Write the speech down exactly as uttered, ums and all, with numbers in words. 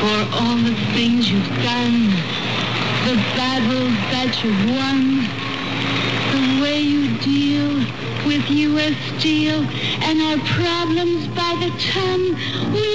for all the things you've done, the battles that you've won, the way you deal with U S Steel and our problems by the ton. We